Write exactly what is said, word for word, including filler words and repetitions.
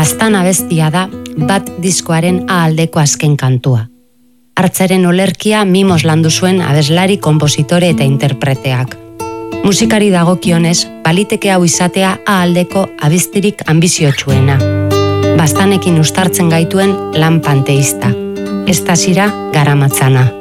Bastan abestia da bat diskoaren A aldeko azken kantua. Hartzaren olerkia mimos landu zuen abeslari, konpositore eta interpreteak. Musikari dagokionez, baliteke hau izatea A aldeko abestirik anbiziotsuena. Bastanekin uztartzen gaituen lan panteista. Estasira garamatzana.